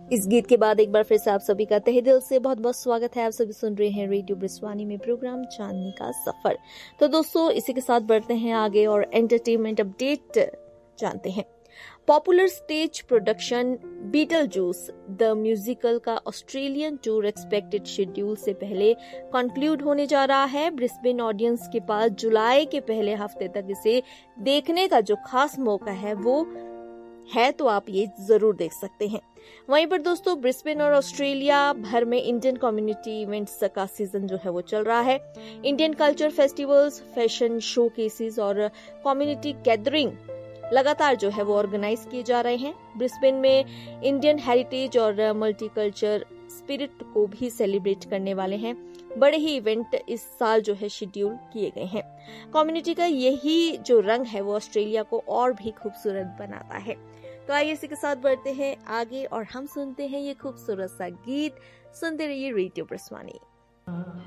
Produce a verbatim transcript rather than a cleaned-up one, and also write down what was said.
इस गीत के बाद एक बार फिर से आप सभी का तहे दिल से बहुत बहुत स्वागत है। आप सभी सुन रहे हैं रेडियो ब्रिस्वानी में प्रोग्राम चांदनी का सफर। तो दोस्तों, इसी के साथ बढ़ते हैं आगे और एंटरटेनमेंट अपडेट जानते हैं। Popular stage production beetle juice the musical का ऑस्ट्रेलियन टूर एक्सपेक्टेड शेड्यूल से पहले कंक्लूड होने जा रहा है। ब्रिस्बेन ऑडियंस के पास जुलाई के पहले हफ्ते तक इसे देखने का जो खास मौका है वो है, तो आप ये जरूर देख सकते हैं। वहीं पर दोस्तों, ब्रिस्बेन और ऑस्ट्रेलिया भर में इंडियन कम्युनिटी इवेंट्स का सीजन जो है वो चल रहा है। Indian culture festivals, fashion show cases और कम्युनिटी गैदरिंग लगातार जो है वो ऑर्गेनाइज किए जा रहे हैं। ब्रिस्बेन में इंडियन हेरिटेज और मल्टीकल्चर स्पिरिट को भी सेलिब्रेट करने वाले हैं। बड़े ही इवेंट इस साल जो है शेड्यूल किए गए हैं। कम्युनिटी का यही जो रंग है वो ऑस्ट्रेलिया को और भी खूबसूरत बनाता है। तो आइए इसी के साथ बढ़ते हैं आगे और हम सुनते हैं ये खूबसूरत सा गीत। सुनते रहिए रेडियो ब्रिस्वानी।